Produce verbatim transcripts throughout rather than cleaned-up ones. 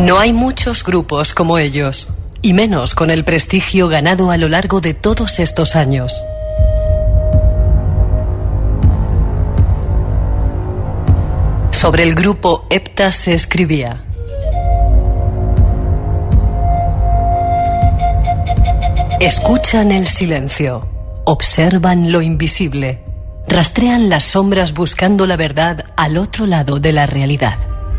No hay muchos grupos como ellos, y menos con el prestigio ganado a lo largo de todos estos años. Sobre el grupo EPTA se escribía: escuchan el silencio, observan lo invisible, rastrean las sombras buscando la verdad al otro lado de la realidad.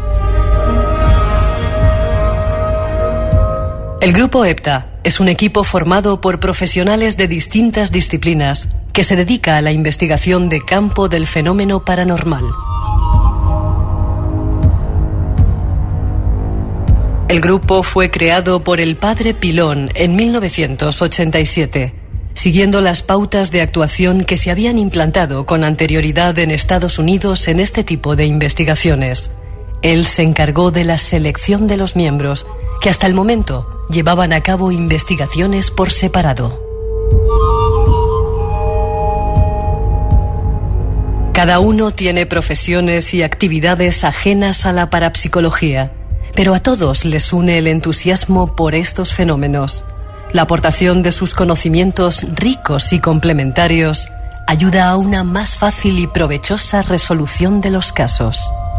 El grupo EPTA es un equipo formado por profesionales de distintas disciplinas que se dedica a la investigación de campo del fenómeno paranormal. El grupo fue creado por el padre Pilón en mil novecientos ochenta y siete, siguiendo las pautas de actuación que se habían implantado con anterioridad en Estados Unidos en este tipo de investigaciones. Él se encargó de la selección de los miembros, que hasta el momento llevaban a cabo investigaciones por separado. Cada uno tiene profesiones y actividades ajenas a la parapsicología, pero a todos les une el entusiasmo por estos fenómenos. La aportación de sus conocimientos ricos y complementarios ayuda a una más fácil y provechosa resolución de los casos.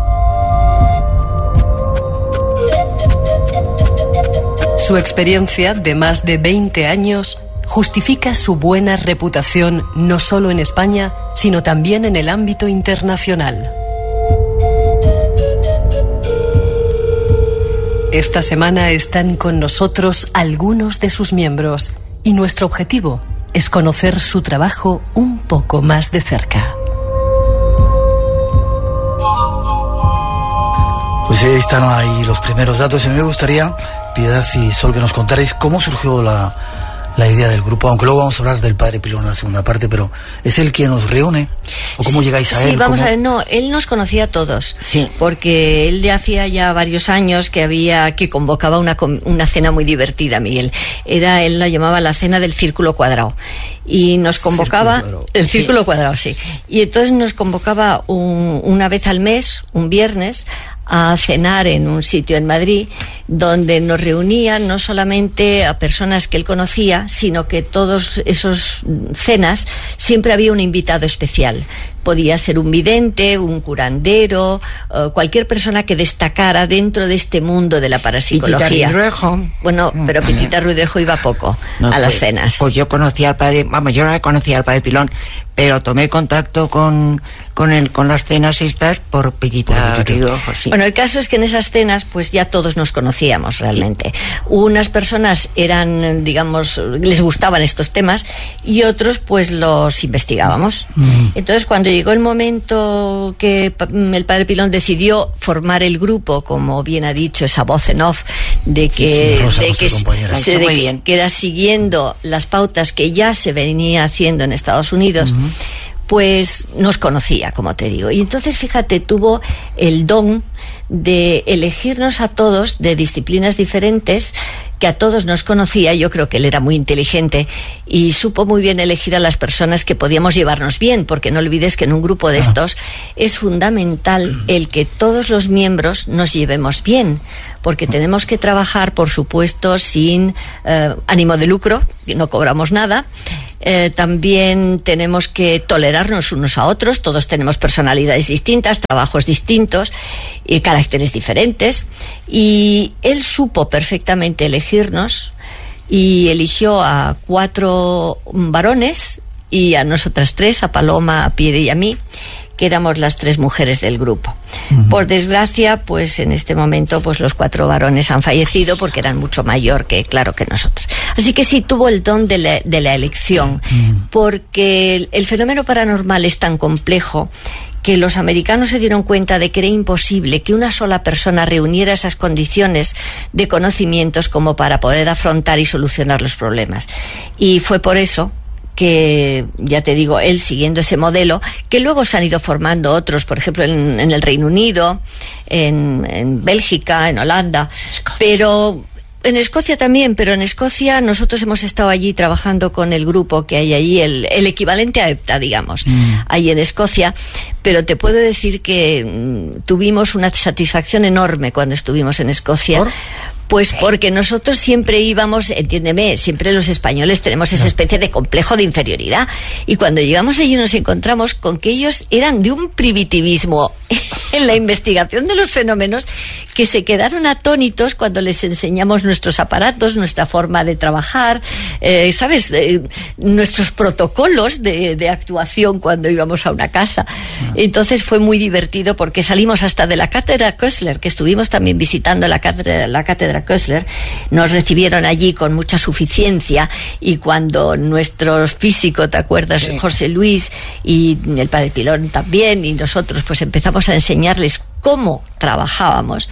Su experiencia de más de veinte años justifica su buena reputación no solo en España, sino también en el ámbito internacional. Esta semana están con nosotros algunos de sus miembros y nuestro objetivo es conocer su trabajo un poco más de cerca. Pues ahí están ahí los primeros datos. Y me gustaría, Piedad y Sol, que nos contarais cómo surgió la, la idea del grupo, aunque luego vamos a hablar del padre Pilón en la segunda parte, pero ¿es él quien nos reúne? ¿O cómo llegáis a sí, él? Sí, vamos ¿Cómo? a ver, no, él nos conocía a todos, sí, porque él ya hacía ya varios años que había, que convocaba una, una cena muy divertida, Miguel. Era, él la llamaba la cena del círculo cuadrado. Y nos convocaba, Círculo el círculo sí. cuadrado, sí. Y entonces nos convocaba un, una vez al mes, un viernes, a cenar en un sitio en Madrid, donde nos reunían no solamente a personas que él conocía, sino que todos esos cenas siempre había un invitado especial. Podía ser un vidente, un curandero, uh, cualquier persona que destacara dentro de este mundo de la parapsicología. Pitita Ruidejo. Bueno, pero Pitita Ruidejo iba poco no a sé. las cenas. Pues yo conocí al padre, vamos, yo no conocía al padre Pilón, pero tomé contacto con con el con las cenas estas por Pitita Ruidejo, sí. Bueno, el caso es que en esas cenas pues ya todos nos conocíamos realmente. Sí. Unas personas eran, digamos, les gustaban estos temas y otros pues los investigábamos. Mm. Entonces cuando llegó el momento que el padre Pilón decidió formar el grupo, como bien ha dicho, esa voz en off de que, sí, sí, Rosa, de que, se, de que, que era siguiendo las pautas que ya se venía haciendo en Estados Unidos, uh-huh. pues nos conocía, como te digo. Y entonces, fíjate, tuvo el don de elegirnos a todos de disciplinas diferentes, que a todos nos conocía. Yo creo que él era muy inteligente y supo muy bien elegir a las personas que podíamos llevarnos bien, porque no olvides que en un grupo de estos es fundamental el que todos los miembros nos llevemos bien, porque tenemos que trabajar, por supuesto, sin eh, ánimo de lucro, no cobramos nada. Eh, también tenemos que tolerarnos unos a otros, todos tenemos personalidades distintas, trabajos distintos y caracteres diferentes, y él supo perfectamente elegirnos y eligió a cuatro varones y a nosotras tres, a Paloma, a Pierre y a mí, que éramos las tres mujeres del grupo. Uh-huh. Por desgracia, pues en este momento pues los cuatro varones han fallecido porque eran mucho mayor que, claro, que nosotros. Así que sí tuvo el don de la, de la elección, uh-huh. porque el, el fenómeno paranormal es tan complejo que los americanos se dieron cuenta de que era imposible que una sola persona reuniera esas condiciones de conocimientos como para poder afrontar y solucionar los problemas. Y fue por eso que, ya te digo, él siguiendo ese modelo, que luego se han ido formando otros, por ejemplo en, en el Reino Unido, en, en Bélgica, en Holanda, pero en Escocia también, pero en Escocia nosotros hemos estado allí trabajando con el grupo que hay allí, el, el equivalente a EPTA, digamos, mm. ahí en Escocia, pero te puedo decir que mm, tuvimos una satisfacción enorme cuando estuvimos en Escocia. ¿Por? Pues porque nosotros siempre íbamos, entiéndeme, siempre los españoles tenemos esa especie de complejo de inferioridad, y cuando llegamos allí nos encontramos con que ellos eran de un primitivismo en la investigación de los fenómenos que se quedaron atónitos cuando les enseñamos nuestros aparatos, nuestra forma de trabajar, eh, ¿sabes? Eh, nuestros protocolos de, de actuación cuando íbamos a una casa. Entonces fue muy divertido porque salimos hasta de la cátedra Koestler, que estuvimos también visitando la cátedra, la cátedra Koestler, nos recibieron allí con mucha suficiencia, y cuando nuestro físico, ¿te acuerdas? Sí. José Luis y el padre Pilón también, y nosotros pues empezamos a enseñarles cómo trabajábamos,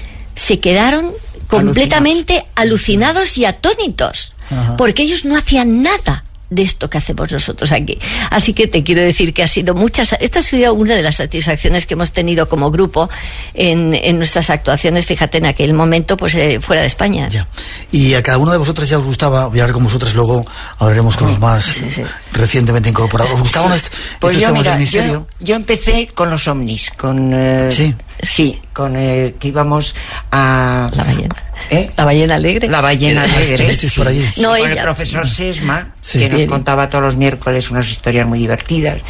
se quedaron completamente alucinados y atónitos. Ajá. Porque ellos no hacían nada de esto que hacemos nosotros aquí. Así que te quiero decir que ha sido muchas, esta ha sido una de las satisfacciones que hemos tenido como grupo en, en nuestras actuaciones, fíjate, en aquel momento, pues eh, fuera de España. Ya. Y a cada uno de vosotros ya os gustaba, voy a hablar con vosotros, luego hablaremos con los más sí, sí. recientemente incorporados. ¿Os gustaban sí. estos, pues estos yo, temas mira, del misterio? Yo, yo empecé con los ovnis, con... Eh, sí. Sí, con eh, que íbamos a... La ballena. ¿Eh? La ballena alegre. La ballena alegre. Sí, por allí. Sí, no, con ella. El profesor Sesma, sí. que nos contaba todos los miércoles unas historias muy divertidas.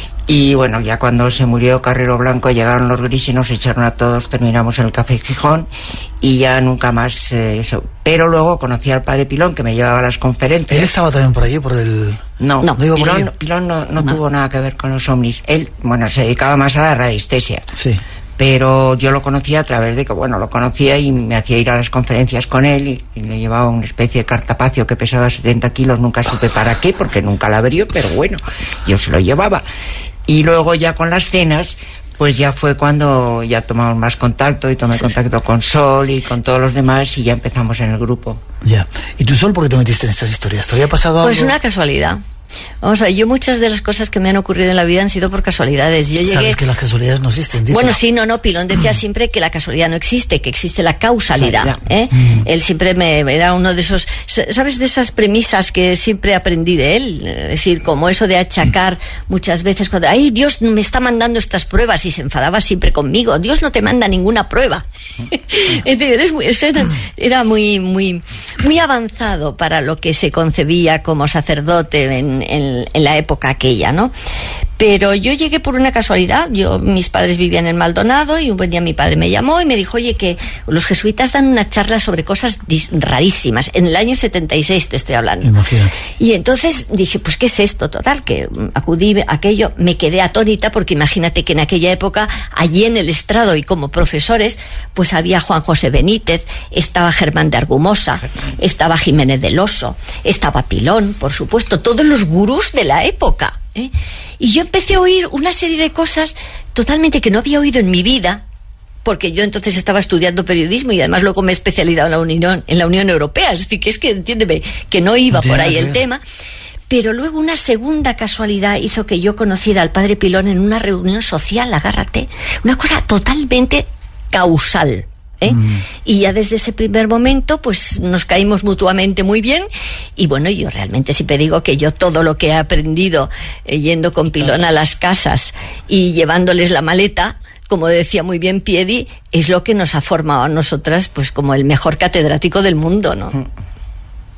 Y bueno, ya cuando se murió Carrero Blanco, llegaron los grises y nos echaron a todos, terminamos en el Café Gijón y ya nunca más eh, eso. Pero luego conocí al padre Pilón, que me llevaba a las conferencias. ¿Él estaba también por allí, por el...? No, no, no Pilón, Pilón no, no, no tuvo nada que ver con los ovnis. Él, bueno, se dedicaba más a la radiestesia. Sí. Pero yo lo conocía a través de que, bueno, lo conocía y me hacía ir a las conferencias con él, y, y le llevaba una especie de cartapacio que pesaba setenta kilos, nunca supe para qué, porque nunca la abrió, pero bueno, yo se lo llevaba. Y luego ya con las cenas, pues ya fue cuando ya tomamos más contacto, y tomé sí, contacto sí. con Sol y con todos los demás, y ya empezamos en el grupo. Ya. ¿Y tú, Sol, por qué te metiste en estas historias? ¿Te había pasado algo? Pues una casualidad. Vamos a ver, yo muchas de las cosas que me han ocurrido en la vida han sido por casualidades. Yo llegué... Sabes que las casualidades no existen. Dice. Bueno, sí, no, no, Pilón decía siempre que la casualidad no existe, que existe la causalidad. ¿eh? Mm. Él siempre me era uno de esos, ¿sabes? De esas premisas que siempre aprendí de él. Es decir, como eso de achacar muchas veces cuando, ay, Dios me está mandando estas pruebas, y se enfadaba siempre conmigo. Dios no te manda ninguna prueba. Entonces, muy, eso era, era muy, muy, muy avanzado para lo que se concebía como sacerdote en En, en la época aquella, ¿no? Pero yo llegué por una casualidad. Yo, mis padres vivían en Maldonado, y un buen día mi padre me llamó y me dijo, oye, que los jesuitas dan una charla sobre cosas rarísimas. En el año setenta y seis te estoy hablando. Imagínate. Y entonces dije, pues, ¿qué es esto? Total, que acudí a aquello, me quedé atónita, porque imagínate que en aquella época, allí en el estrado y como profesores, pues había Juan José Benítez, estaba Germán de Argumosa, estaba Jiménez del Oso, estaba Pilón, por supuesto, todos los gurús de la época. ¿eh? Y yo empecé a oír una serie de cosas totalmente que no había oído en mi vida, porque yo entonces estaba estudiando periodismo y además luego me he especializado en la Unión, en la Unión Europea. Es decir, que es que, entiéndeme, que no iba por ahí el tema. Pero luego una segunda casualidad hizo que yo conociera al padre Pilón en una reunión social, agárrate, una cosa totalmente causal. ¿Eh? Mm. Y ya desde ese primer momento pues nos caímos mutuamente muy bien, y bueno, yo realmente siempre digo que yo todo lo que he aprendido eh, yendo con Pilón a las casas y llevándoles la maleta, como decía muy bien Piedi, es lo que nos ha formado a nosotras pues como el mejor catedrático del mundo, ¿no?